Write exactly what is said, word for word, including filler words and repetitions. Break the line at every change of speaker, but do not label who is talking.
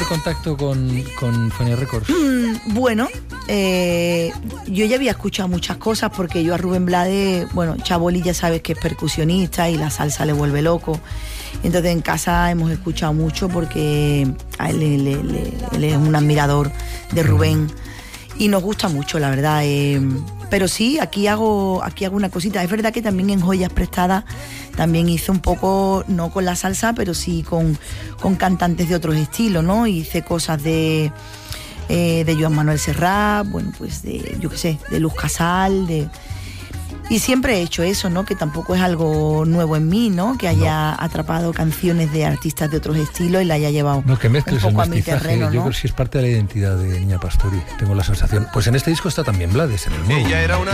contacto con, con Fania Records?
Mm, bueno, eh, yo ya había escuchado muchas cosas porque yo a Rubén Blades, bueno, Chaboli ya sabes que es percusionista y la salsa le vuelve loco. Entonces en casa hemos escuchado mucho porque a él, le, le, le, él es un admirador de Rubén y nos gusta mucho, la verdad. Eh, pero sí, aquí hago, aquí hago una cosita. Es verdad que también en Joyas Prestadas también hice un poco, no con la salsa, pero sí con, con cantantes de otros estilos, ¿no? Hice cosas de, eh, de Joan Manuel Serrat, bueno, pues de, yo qué sé, de Luz Casal, de... Y siempre he hecho eso, ¿no? Que tampoco es algo nuevo en mí, ¿no? Que haya no. atrapado canciones de artistas de ototros estilos y la haya llevado
no, que mezcles
un poco
el
a mi terreno, ¿no?
Yo creo que sí es parte de la identidad de Niña Pastori, tengo la sensación. Pues en este disco está también Blades, en el nuevo.
Ella era una